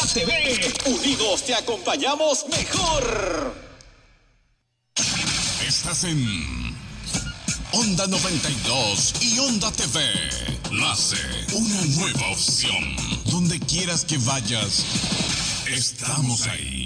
TV. Unidos te acompañamos mejor. Estás en Onda 92 y Onda TV. Nace una nueva opción. Donde quieras que vayas, estamos ahí.